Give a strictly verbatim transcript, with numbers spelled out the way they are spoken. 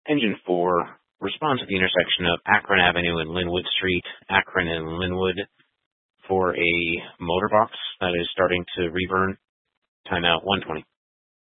Engine four, responds at the intersection of Akron Avenue and Linwood Street, Akron and Linwood, for a motor box that is starting to reburn. Timeout one twenty.